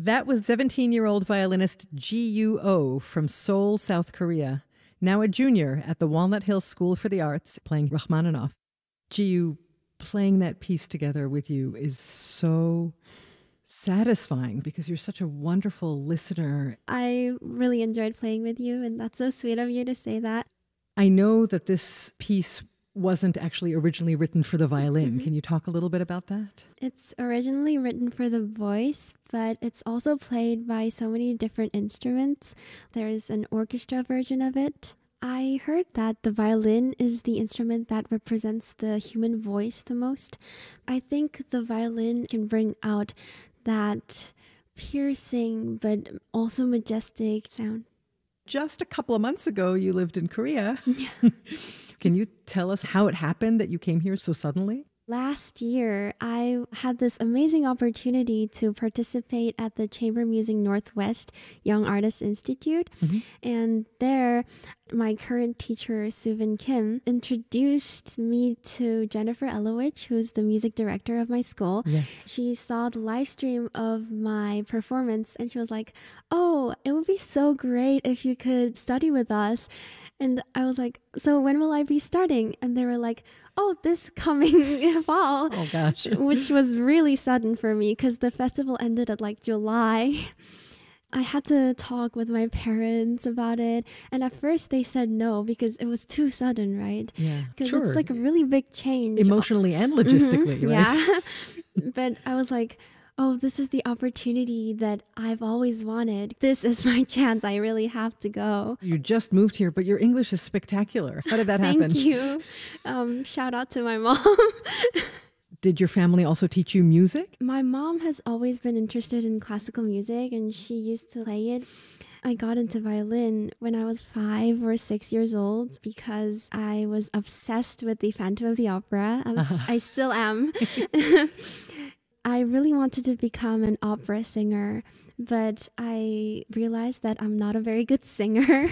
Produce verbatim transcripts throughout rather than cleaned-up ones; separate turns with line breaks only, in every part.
That was seventeen-year-old violinist Ji Yoo-oh from Seoul, South Korea, now a junior at the Walnut Hills School for the Arts, playing Rachmaninoff. Ji-yoo, playing that piece together with you is so satisfying because you're such a wonderful listener.
I really enjoyed playing with you, and that's so sweet of you to say that.
I know that this piece wasn't actually originally written for the violin.
Mm-hmm.
Can you talk a little bit about that?
It's originally written for the voice, but it's also played by so many different instruments. There's an orchestra version of it. I heard that the violin is the instrument that represents the human voice the most. I think the violin can bring out that piercing but also majestic sound.
Just a couple of months ago, you lived in Korea. Can you tell us how it happened that you came here so suddenly?
Last year, I had this amazing opportunity to participate at the Chamber Music Northwest Young Artists Institute. Mm-hmm. And there, my current teacher, Suvin Kim, introduced me to Jennifer Elowich, who's the music director of my school.
Yes.
She saw the live stream of my performance and she was like, oh, it would be so great if you could study with us. And I was like, so when will I be starting? And they were like, oh, this coming fall.
Oh, gosh.
Which was really sudden for me because the festival ended at like July. I had to talk with my parents about it. And at first they said no because it was too sudden, right?
Yeah,
Because
sure.
it's like a really big change.
Emotionally and logistically,
mm-hmm,
right?
Yeah. But I was like, oh, this is the opportunity that I've always wanted. This is my chance. I really have to go.
You just moved here, but your English is spectacular. How did that happen?
Thank you. Um, shout out to my mom.
Did your family also teach you music?
My mom has always been interested in classical music, and she used to play it. I got into violin when I was five or six years old because I was obsessed with the Phantom of the Opera. I, was, uh-huh. I still am. I really wanted to become an opera singer, but I realized that I'm not a very good singer.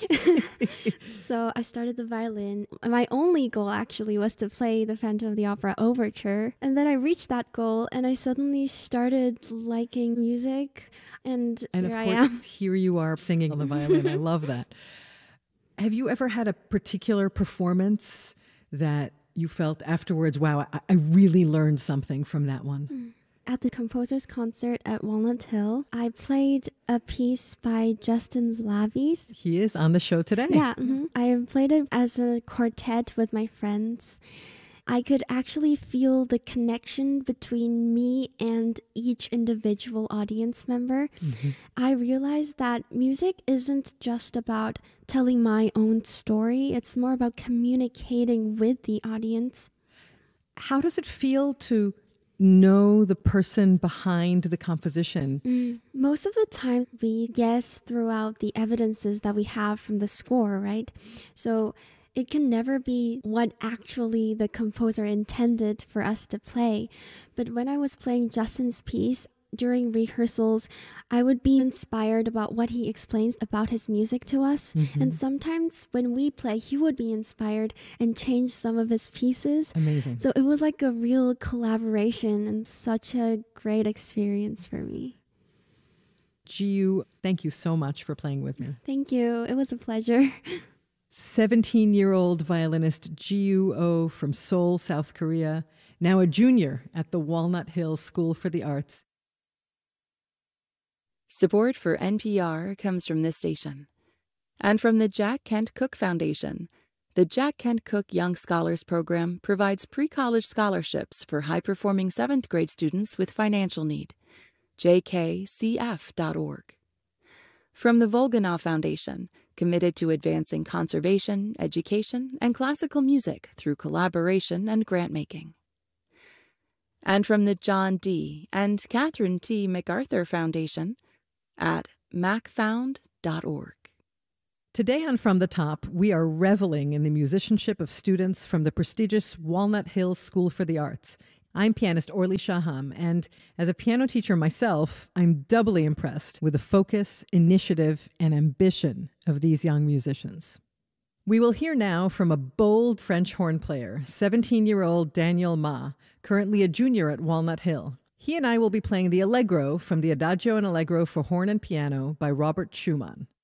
So I started the violin. My only goal actually was to play the Phantom of the Opera overture. And then I reached that goal and I suddenly started liking music. And,
and
here
of
I
course,
am.
Here you are singing on the violin. I love that. Have you ever had a particular performance that you felt afterwards, wow, I, I really learned something from that one?
At the composer's concert at Walnut Hill, I played a piece by Justin Slavies.
He is on the show today.
Yeah, mm-hmm. I played it as a quartet with my friends. I could actually feel the connection between me and each individual audience member. Mm-hmm. I realized that music isn't just about telling my own story. It's more about communicating with the audience.
How does it feel to know the person behind the composition?
Mm. Most of the time we guess throughout the evidences that we have from the score, right? So it can never be what actually the composer intended for us to play. But when I was playing Justin's piece, during rehearsals, I would be inspired about what he explains about his music to us. Mm-hmm. And sometimes when we play, he would be inspired and change some of his pieces.
Amazing.
So it was like a real collaboration and such a great experience for me.
Ji-yoo, thank you so much for playing with me.
Thank you. It was a pleasure.
seventeen-year-old violinist Ji Yoo-oh from Seoul, South Korea, now a junior at the Walnut Hills School for the Arts.
Support for N P R comes from this station and from the Jack Kent Cooke Foundation. The Jack Kent Cooke Young Scholars Program provides pre-college scholarships for high-performing seventh grade students with financial need. j k c f dot org. From the Volganov Foundation, committed to advancing conservation, education, and classical music through collaboration and grant-making. And from the John D. and Catherine T. MacArthur Foundation at mac found dot org.
Today on From the Top, we are reveling in the musicianship of students from the prestigious Walnut Hills School for the Arts. I'm pianist Orly Shaham, and as a piano teacher myself, I'm doubly impressed with the focus, initiative, and ambition of these young musicians. We will hear now from a bold French horn player, seventeen-year-old Daniel Ma, currently a junior at Walnut Hill. He and I will be playing the Allegro from the Adagio and Allegro for horn and piano by Robert Schumann.